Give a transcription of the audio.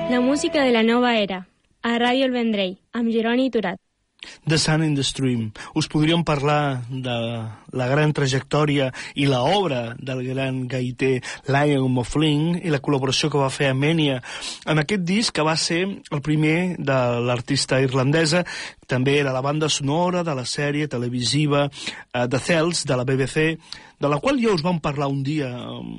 La música de la nova era, a Ràdio El Vendrell, amb Jeroni Turat. The Sun in the Stream. Us podríem parlar de la gran trajectòria i l'obra del gran gaiter Liam O'Flynn i la col·laboració que va fer amb Enya en aquest disc, que va ser el primer de l'artista irlandesa. També era la banda sonora de la sèrie televisiva The Cells de la BBC, de la qual ja us vam parlar un dia